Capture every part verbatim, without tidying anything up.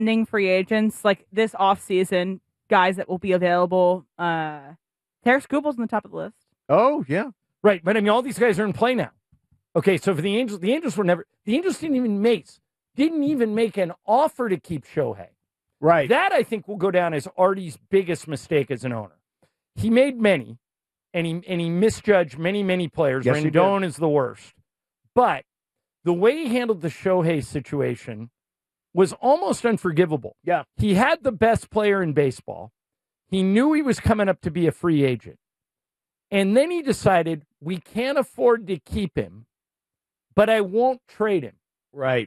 pending free agents, like this offseason, guys that will be available. Uh, Tarik Skubal's on the top of the list. Oh, yeah. Right, but I mean, all these guys are in play now. Okay, so for the Angels, the Angels were never, the Angels didn't even make, didn't even make an offer to keep Shohei. Right. That, I think, will go down as Artie's biggest mistake as an owner. He made many, and he and he misjudged many, many players. Yes, he Rendon is the worst. But the way he handled the Shohei situation was almost unforgivable. Yeah. He had the best player in baseball. He knew he was coming up to be a free agent. And then he decided, we can't afford to keep him, but I won't trade him. Right.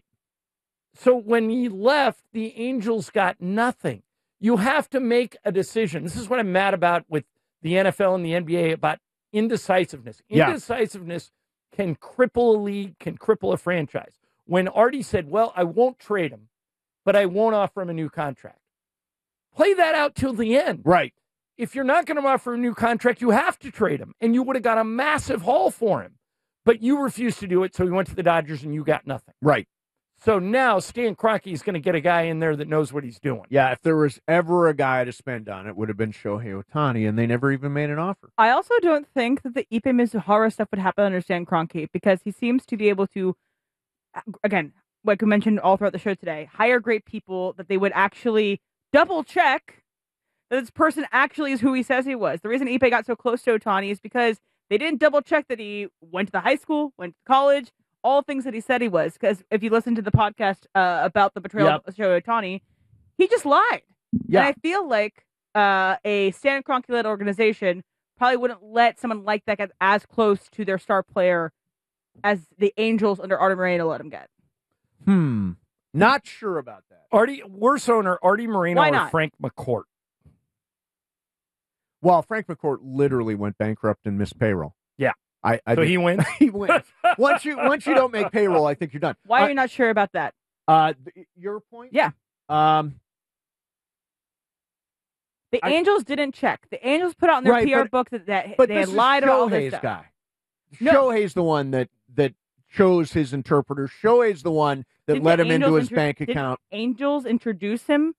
So when he left, the Angels got nothing. You have to make a decision. This is what I'm mad about with the N F L and the N B A about indecisiveness. Yeah. Indecisiveness can cripple a league, can cripple a franchise. When Artie said, well, I won't trade him, but I won't offer him a new contract. Play that out till the end. Right. If you're not going to offer a new contract, you have to trade him. And you would have got a massive haul for him. But you refused to do it, so he went to the Dodgers and you got nothing. Right. So now Stan Kroenke is going to get a guy in there that knows what he's doing. Yeah, if there was ever a guy to spend on it, would have been Shohei Ohtani, and they never even made an offer. I also don't think that the Ipe Mizuhara stuff would happen under Stan Kroenke because he seems to be able to, again, like we mentioned all throughout the show today, hire great people that they would actually double check that this person actually is who he says he was. The reason Ipe got so close to Ohtani is because they didn't double check that he went to the high school, went to college, all things that he said he was. Because if you listen to the podcast uh, about the betrayal Yep. of Shohei Ohtani, he just lied. Yeah. And I feel like uh, a Stan Kroenke-led organization probably wouldn't let someone like that get as close to their star player as the Angels under Artie Moreno let him get. Hmm. Not sure about that. Artie, worse owner, Artie Moreno Why or not? Frank McCourt? Well, Frank McCourt literally went bankrupt and missed payroll. Yeah. I, I So think- he wins? he wins. Once you once you don't make payroll, I think you're done. Why are Uh, you not sure about that? Uh, th- your point? Yeah. Um. The I- Angels didn't check. The Angels put out in their Right, P R but- book that, that But they this had lied is about all this Shohei's stuff. guy. No. Shohei's the one that that chose his interpreter. Shohei's the one that Did let the him into Angels his intro- bank did account. Angels introduce him?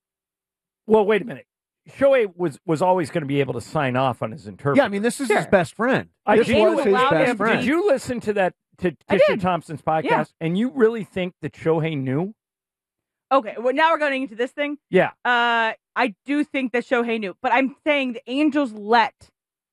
Well, wait a minute. Shohei was, was always going to be able to sign off on his interpreter. Yeah, I mean, this is his Sure. best friend. I This did- was his allowed best him- friend. Did you listen to that to I Tisha did. Thompson's podcast? Yeah. And you really think that Shohei knew? Okay, well, now we're going into this thing. Yeah. Uh, I do think that Shohei knew, but I'm saying the Angels let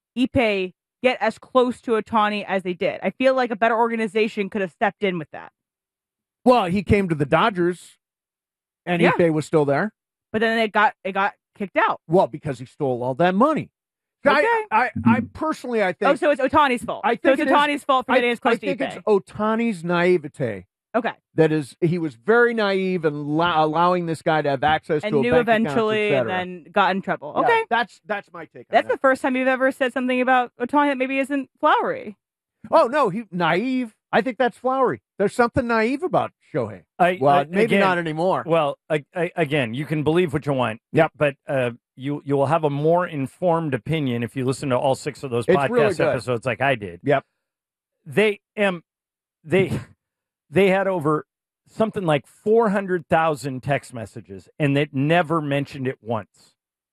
Ipe get as close to Ohtani as they did. I feel like a better organization could have stepped in with that. Well, he came to the Dodgers, and Yeah. Ipe was still there. But then it got it got kicked out. Well, because he stole all that money. I, Okay. I, I personally, I think. Oh, so it's Ohtani's fault. I so think it's it is- Ohtani's fault for I, getting as close I think to it's Ipe. Ohtani's naivete. Okay, That is, he was very naive and allow, allowing this guy to have access and to a knew bank accounts, eventually, et and cetera. then got in trouble. Yeah, Okay, that's that's my take. that's on the that. first time you've ever said something about Ohtani that maybe isn't flowery. Oh no, he naive. I think that's flowery. There's something naive about Shohei. I, Well, I- maybe again, not anymore. Well, I, I, again, you can believe what you want. Yep. But uh, you you will have a more informed opinion if you listen to all six of those It's podcast really good. episodes like I did. Yep. They um they they had over something like four hundred thousand text messages, and they never mentioned it once.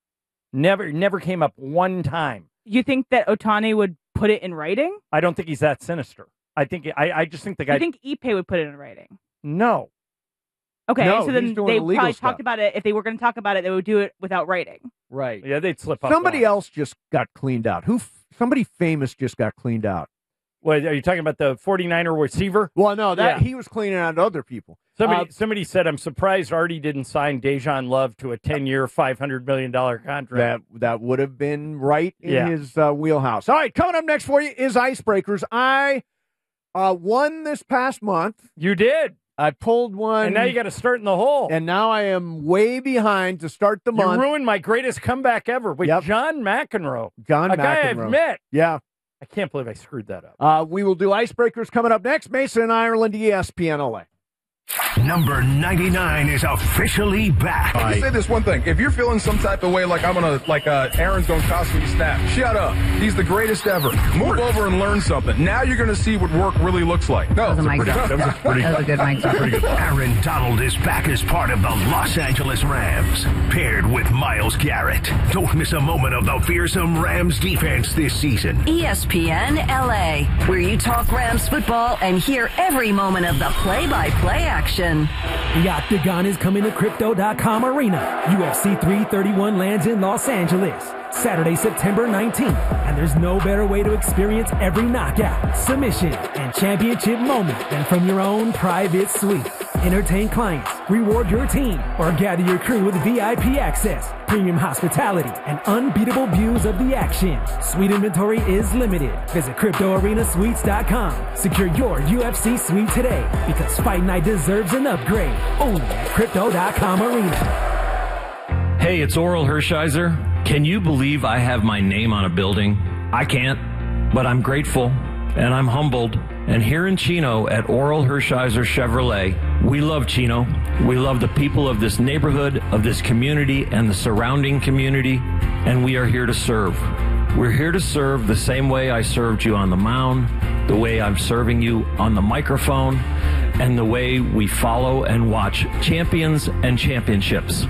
Never never came up one time. You think that Ohtani would put it in writing? I don't think he's that sinister. I think I, I just think the guy. You think Ipe would put it in writing? no. Okay, No, so he's then doing they illegal probably stuff. talked about it. If they were going to talk about it, they would do it without writing. Right. Yeah, they'd slip up. Somebody once. else just got cleaned out. Who? Somebody famous just got cleaned out. What, are you talking about the forty-niner receiver? Well, no, that Yeah. he was cleaning out other people. Somebody, Uh, somebody said, I'm surprised Artie didn't sign Dejan Love to a ten-year, five hundred million dollars contract. That that would have been right in Yeah. his uh, wheelhouse. All right, coming up next for you is Icebreakers. I uh, won this past month. You did. I pulled one. And now you got to start in the hole. And now I am way behind to start the you month. ruined my greatest comeback ever with Yep. John McEnroe. John a guy I've McEnroe. met. Yeah. I can't believe I screwed that up. Uh, we will do Icebreakers coming up next. Mason, Ireland, E S P N L A. Number ninety-nine is officially back. Let me say this one thing. If you're feeling some type of way like I'm going to, like uh, Aaron's going to cost me a snap, shut up. He's the greatest ever. Move over and learn something. Now you're going to see what work really looks like. No, That was a mic drop. that was a pretty That was a good mic drop. Pretty good. Aaron Donald is back as part of the Los Angeles Rams, paired with Myles Garrett. Don't miss a moment of the fearsome Rams defense this season. E S P N L A, where you talk Rams football and hear every moment of the play-by-play action. The Octagon is coming to Crypto dot com Arena. U F C three thirty-one lands in Los Angeles, Saturday, September nineteenth. And there's no better way to experience every knockout, submission, and championship moment than from your own private suite. Entertain clients, reward your team, or gather your crew with V I P access, premium hospitality, and unbeatable views of the action. Suite inventory is limited. Visit Crypto Arena Suites dot com. Secure your U F C suite today, because Fight Night deserves an upgrade. Only at Crypto dot com Arena. Hey, it's Oral Hershiser. Can you believe I have my name on a building? I can't, but I'm grateful and I'm humbled. And here in Chino at Oral Hershiser Chevrolet, we love Chino. We love the people of this neighborhood, of this community, and the surrounding community, and we are here to serve. We're here to serve the same way I served you on the mound, the way I'm serving you on the microphone, and the way we follow and watch champions and championships.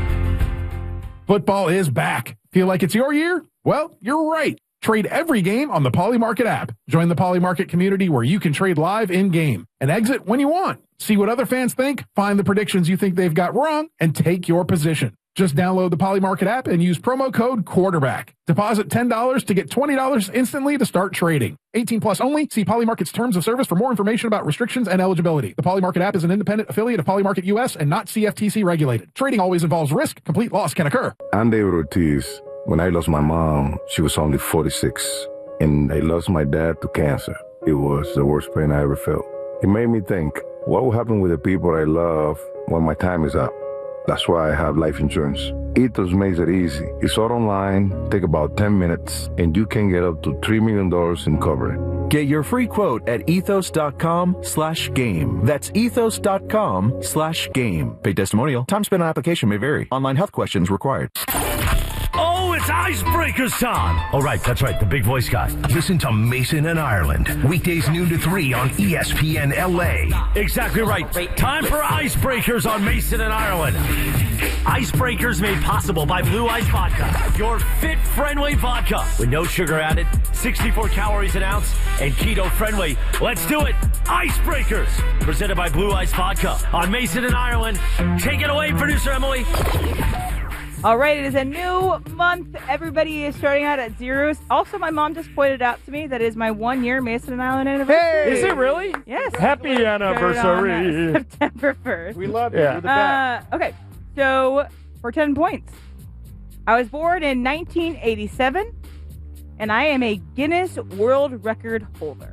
Football is back. Feel like it's your year? Well, you're right. Trade every game on the Polymarket app. Join the Polymarket community where you can trade live in-game and exit when you want. See what other fans think, find the predictions you think they've got wrong, and take your position. Just download the Polymarket app and use promo code QUARTERBACK. Deposit ten dollars to get twenty dollars instantly to start trading. eighteen plus only. See Polymarket's terms of service for more information about restrictions and eligibility. The Polymarket app is an independent affiliate of Polymarket U S and not C F T C regulated. Trading always involves risk. Complete loss can occur. I'm David Ortiz. When I lost my mom, she was only forty-six. And I lost my dad to cancer. It was the worst pain I ever felt. It made me think, what will happen with the people I love when my time is up? That's why I have life insurance. Ethos makes it easy. It's all online, take about ten minutes, and you can get up to three million dollars in coverage. Get your free quote at ethos.com slash game. That's ethos.com slash game. Paid testimonial. Time spent on application may vary. Online health questions required. Oh, it's Icebreakers time. All right, that's right, the big voice guy. Listen to Mason and Ireland. Weekdays noon to three on E S P N L A. Exactly right. Time for Icebreakers on Mason and Ireland. Icebreakers made possible by Blue Ice Vodka, your fit-friendly vodka with no sugar added, sixty-four calories an ounce, and keto-friendly. Let's do it. Icebreakers, presented by Blue Ice Vodka on Mason and Ireland. Take it away, producer Emily. All right, it is a new month. Everybody is starting out at zeros. Also, my mom just pointed out to me that it is my one-year Mason and Island anniversary. Hey! Is it really? Yes. Happy anniversary. September first. We love you. Yeah. You're the best. Uh, okay, so for ten points, I was born in nineteen eighty-seven, and I am a Guinness World Record holder.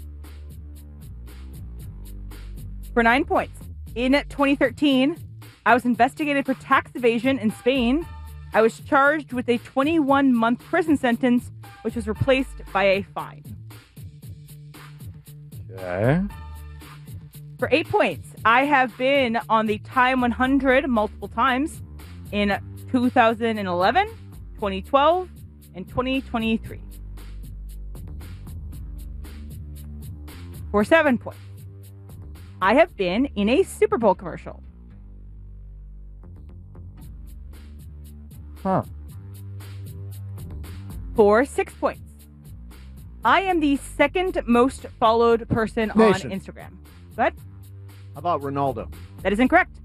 For nine points, in twenty thirteen, I was investigated for tax evasion in Spain. I was charged with a twenty-one month prison sentence, which was replaced by a fine. Okay. For eight points, I have been on the Time one hundred multiple times in two thousand eleven, twenty twelve, and twenty twenty-three. For seven points, I have been in a Super Bowl commercial. Huh. For six points, I am the second most followed person Nation. on Instagram. Go ahead. How about Ronaldo? That is incorrect.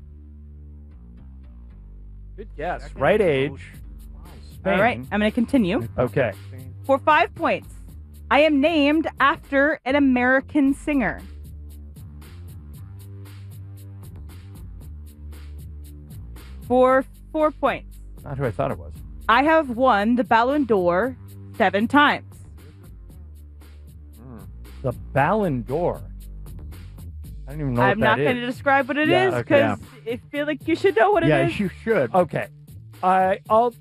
Good guess. Right age. Spain. All right, I'm going to continue. Okay. For five points, I am named after an American singer. For four points, Not who I thought it was. I have won the Ballon d'Or seven times. The Ballon d'Or. I don't even know I'm what not that going to is. describe what it Yeah, is okay. because I feel like you should know what it Yeah, is. you should. Okay. I, I'll,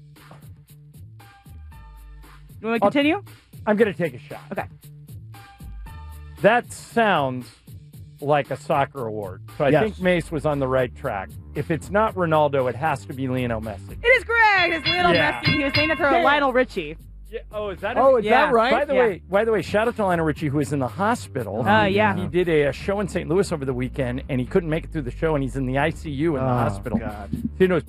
You want me to continue? I'm going to take a shot. Okay. That sounds like a soccer award. So I Yes. think Mace was on the right track. If it's not Ronaldo, it has to be Lionel Messi. It is correct. It's Lionel Yeah. Messi. He was named after Yeah. Lionel Richie. Yeah. Oh, is that? Oh, is Yeah. that right? By the Yeah. way, by the way, shout out to Lionel Richie, who is in the hospital. Uh, yeah. He did a, a show in Saint Louis over the weekend, and he couldn't make it through the show, and he's in the I C U in the Oh, hospital. God. You know,